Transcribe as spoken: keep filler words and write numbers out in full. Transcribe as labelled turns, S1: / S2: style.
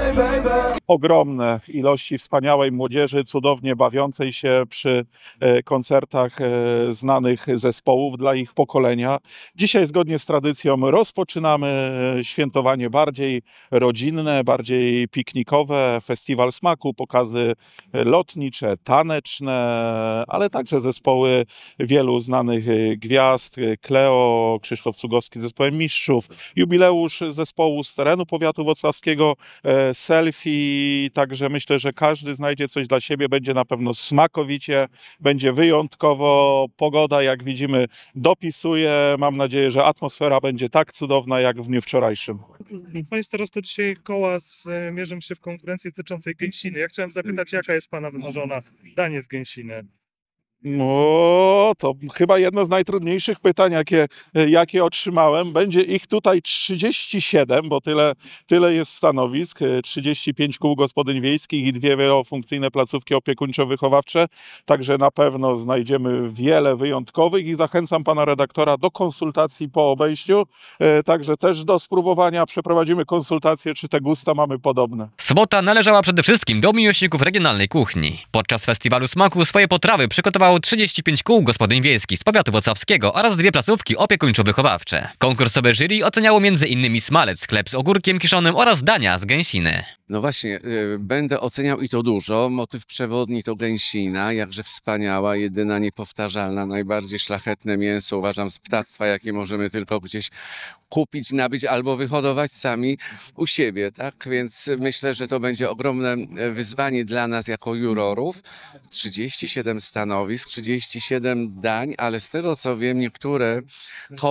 S1: Ogromne ilości wspaniałej młodzieży, cudownie bawiącej się przy e, koncertach e, znanych zespołów dla ich pokolenia. Dzisiaj zgodnie z tradycją rozpoczynamy świętowanie bardziej rodzinne, bardziej piknikowe, festiwal smaku, pokazy lotnicze, taneczne, ale także zespoły wielu znanych gwiazd, Kleo, Krzysztof Cugowski z zespołem Mistrzów, jubileusz zespołu z terenu powiatu wrocławskiego, e, Selfie. Także myślę, że każdy znajdzie coś dla siebie, będzie na pewno smakowicie, będzie wyjątkowo, pogoda jak widzimy dopisuje, mam nadzieję, że atmosfera będzie tak cudowna jak w dniu wczorajszym.
S2: Panie starosto, dzisiaj koła z, e, mierzą się w konkurencji dotyczącej gęsiny. Ja chciałem zapytać, jaka jest pana wymarzona danie z gęsiny?
S1: No, to chyba jedno z najtrudniejszych pytań, jakie, jakie otrzymałem. Będzie ich tutaj trzydzieści siedem, bo tyle, tyle jest stanowisk, trzydzieści pięć kół gospodyń wiejskich i dwie wielofunkcyjne placówki opiekuńczo-wychowawcze. Także na pewno znajdziemy wiele wyjątkowych i zachęcam pana redaktora do konsultacji po obejściu. E, Także też do spróbowania przeprowadzimy konsultacje, czy te gusta mamy podobne.
S3: Sobota należała przede wszystkim do miłośników regionalnej kuchni. Podczas festiwalu smaku swoje potrawy przygotowało trzydzieści pięć kół gospodyń wiejskich z powiatu wrocławskiego oraz dwie placówki opiekuńczo-wychowawcze. Konkursowe jury oceniało między innymi smalec, chleb z ogórkiem kiszonym oraz dania z gęsiny.
S4: No właśnie, y, będę oceniał i to dużo. Motyw przewodni to gęsina, jakże wspaniała, jedyna, niepowtarzalna, najbardziej szlachetne mięso, uważam, z ptactwa, jakie możemy tylko gdzieś kupić, nabyć albo wyhodować sami u siebie, tak? Więc myślę, że to będzie ogromne wyzwanie dla nas jako jurorów. trzydzieści siedem stanowisk, trzydzieści siedem dań, ale z tego co wiem, niektóre